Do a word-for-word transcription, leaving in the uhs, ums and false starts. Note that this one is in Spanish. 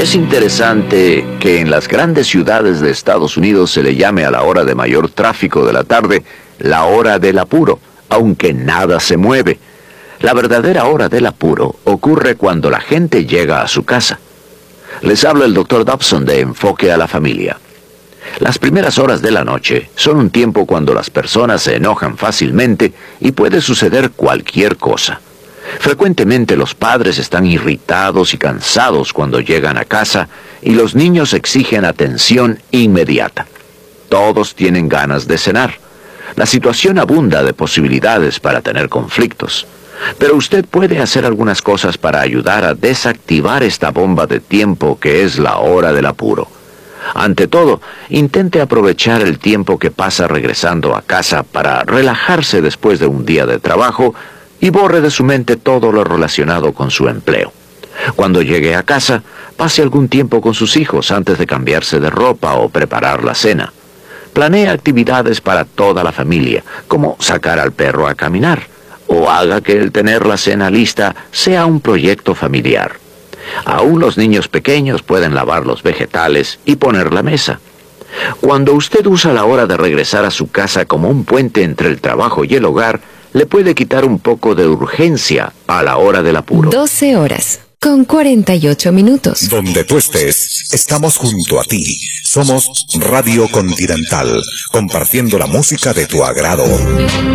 Es interesante que en las grandes ciudades de Estados Unidos se le llame a la hora de mayor tráfico de la tarde la hora del apuro, aunque nada se mueve. La verdadera hora del apuro ocurre cuando la gente llega a su casa. Les habla el doctor Dobson de Enfoque a la Familia. Las primeras horas de la noche son un tiempo cuando las personas se enojan fácilmente y puede suceder cualquier cosa. Frecuentemente los padres están irritados y cansados cuando llegan a casa y los niños exigen atención inmediata. Todos tienen ganas de cenar. La situación abunda de posibilidades para tener conflictos. Pero usted puede hacer algunas cosas para ayudar a desactivar esta bomba de tiempo que es la hora del apuro. Ante todo, intente aprovechar el tiempo que pasa regresando a casa para relajarse después de un día de trabajo y borre de su mente todo lo relacionado con su empleo. Cuando llegue a casa, pase algún tiempo con sus hijos antes de cambiarse de ropa o preparar la cena. Planee actividades para toda la familia, como sacar al perro a caminar, o haga que el tener la cena lista sea un proyecto familiar. Aún los niños pequeños pueden lavar los vegetales y poner la mesa. Cuando usted usa la hora de regresar a su casa como un puente entre el trabajo y el hogar, le puede quitar un poco de urgencia a la hora del apuro. doce horas, con cuarenta y ocho minutos. Donde tú estés, estamos junto a ti. Somos Radio Continental, compartiendo la música de tu agrado.